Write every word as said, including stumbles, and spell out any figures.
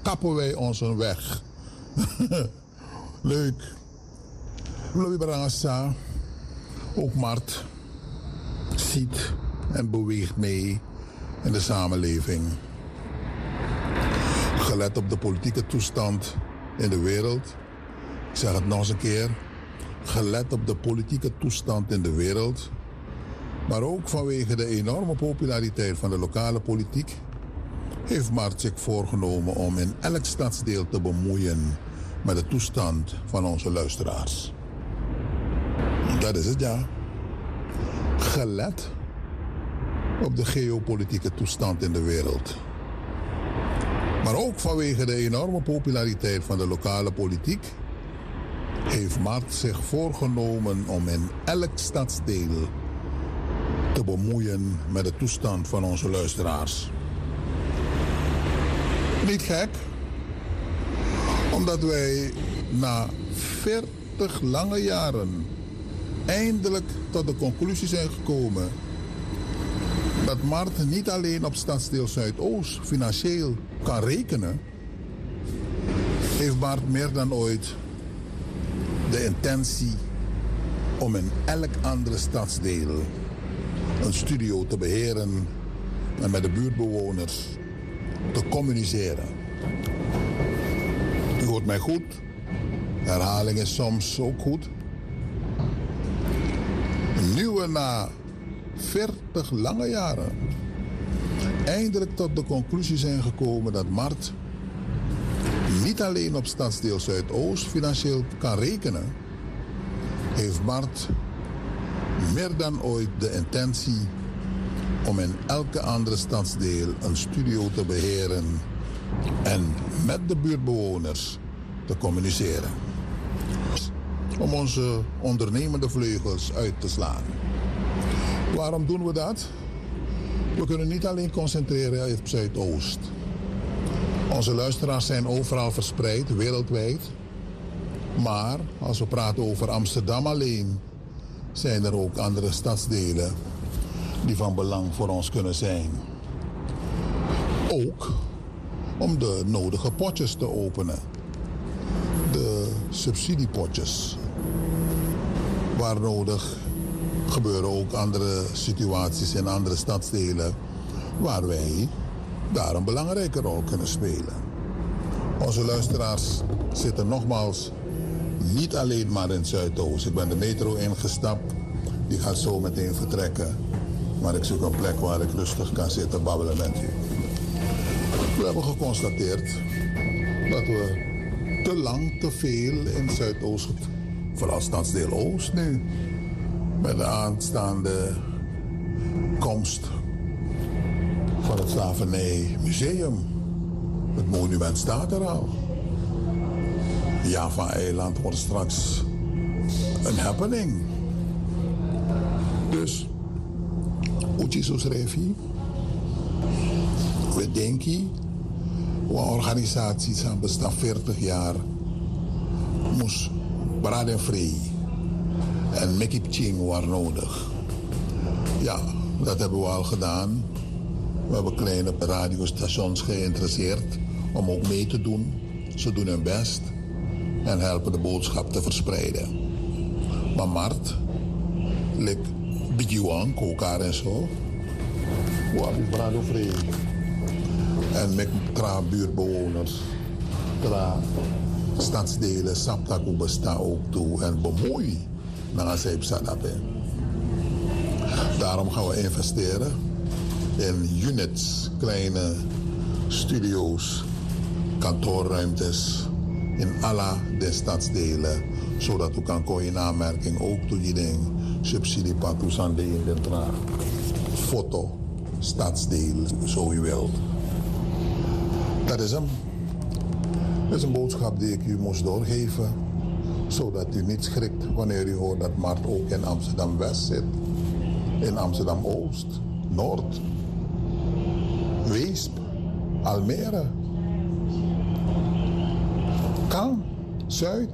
kappen wij onze weg. Leuk. Louis Barangasa, ook Mart, ziet en beweegt mee in de samenleving. Gelet op de politieke toestand in de wereld. Ik zeg het nog eens een keer. Gelet op de politieke toestand in de wereld. Maar ook vanwege de enorme populariteit van de lokale politiek heeft Mart zich voorgenomen om in elk stadsdeel te bemoeien met de toestand van onze luisteraars. Dat is het, ja. Gelet op de geopolitieke toestand in de wereld. Maar ook vanwege de enorme populariteit van de lokale politiek heeft Mart zich voorgenomen om in elk stadsdeel te bemoeien met de toestand van onze luisteraars. Niet gek, omdat wij na veertig lange jaren eindelijk tot de conclusie zijn gekomen dat Mart niet alleen op stadsdeel Zuidoost financieel kan rekenen, heeft Mart meer dan ooit de intentie om in elk andere stadsdeel een studio te beheren en met de buurtbewoners te communiceren. U hoort mij goed. Herhaling is soms ook goed. Nu we na veertig lange jaren eindelijk tot de conclusie zijn gekomen dat Mart niet alleen op stadsdeel Zuidoost financieel kan rekenen, heeft Mart meer dan ooit de intentie om in elke andere stadsdeel een studio te beheren en met de buurtbewoners te communiceren. Om onze ondernemende vleugels uit te slaan. Waarom doen we dat? We kunnen niet alleen concentreren op Zuidoost. Onze luisteraars zijn overal verspreid, wereldwijd. Maar als we praten over Amsterdam alleen, zijn er ook andere stadsdelen die van belang voor ons kunnen zijn. Ook om de nodige potjes te openen. De subsidiepotjes. Waar nodig gebeuren ook andere situaties in andere stadsdelen waar wij daar een belangrijke rol kunnen spelen. Onze luisteraars zitten nogmaals niet alleen maar in Zuidoost. Ik ben de metro ingestapt, die gaat zo meteen vertrekken. Maar ik zoek een plek waar ik rustig kan zitten babbelen met u. We hebben geconstateerd dat we te lang, te veel in Zuidoost, vooral stadsdeel Oost nu, met de aanstaande komst van het Slavernijmuseum. Het monument staat er al. Java-eiland wordt straks een happening. Dus, Uchisus Revi, we denken, een organisatie die bestaat veertig jaar, moest braden vrij en make ching waar nodig. Ja, dat hebben we al gedaan. We hebben kleine radiostations geïnteresseerd om ook mee te doen. Ze doen hun best en helpen de boodschap te verspreiden. Maar Mart, like Bijuan, Kokar en zo, waar is Brado vrij? En met tra buurtbewoners, tra stadsdelen, Saptaku bestaan ook toe en bemoei naar Zeep Sadape. Daarom gaan we investeren in units, kleine studio's, kantoorruimtes in alle de stadsdelen, zodat u kan komen in aanmerking ook toe die ding subsidiepad aan de in de tra foto stadsdeel, zo u wilt. Dat is hem. Dat is een boodschap die ik u moest doorgeven, zodat u niet schrikt wanneer u hoort dat Mart ook in Amsterdam-West zit, in Amsterdam-Oost, Noord, Weesp, Almere, Kan, Zuid.